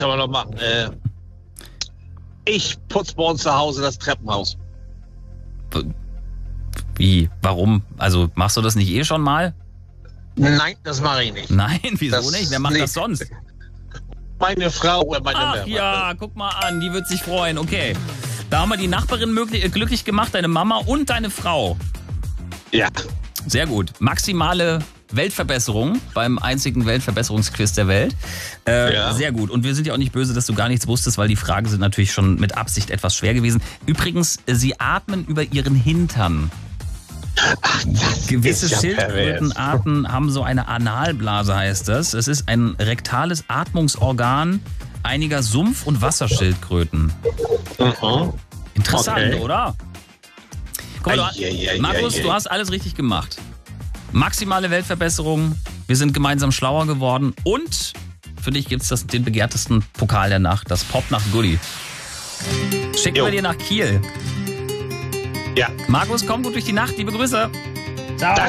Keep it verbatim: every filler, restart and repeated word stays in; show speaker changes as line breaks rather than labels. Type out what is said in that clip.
Kann man doch machen. Äh, ich putze bei uns zu Hause das Treppenhaus.
Wie? Warum? Also machst du das nicht eh schon mal?
Nein, das mache ich nicht.
Nein, wieso
das
nicht? Wer macht
nicht.
das sonst?
Meine Frau oder meine
Ach
Mama.
ja, guck mal an, die wird sich freuen. Okay, da haben wir die Nachbarin möglich, äh, glücklich gemacht, deine Mama und deine Frau.
Ja.
Sehr gut. Maximale Weltverbesserung beim einzigen Weltverbesserungsquiz der Welt. Äh,
Ja.
Sehr gut. Und wir sind ja auch nicht böse, dass du gar nichts wusstest, weil die Fragen sind natürlich schon mit Absicht etwas schwer gewesen. Übrigens, sie atmen über ihren Hintern.
Ach, das
Gewisse
ist ja
Schildkrötenarten haben so eine Analblase, heißt das. Es ist ein rektales Atmungsorgan einiger Sumpf- und Wasserschildkröten.
Mhm.
Interessant,
Okay.
oder? Guck mal, du,
Ei, ei, ei,
Markus,
ei, ei.
du hast alles richtig gemacht. Maximale Weltverbesserung. Wir sind gemeinsam schlauer geworden. Und für dich gibt es den begehrtesten Pokal der Nacht, das Popnacht Goodie. Schicken
Jo.
wir dir nach Kiel.
Ja.
Markus, komm gut durch die Nacht. Liebe Grüße. Ciao.
Danke.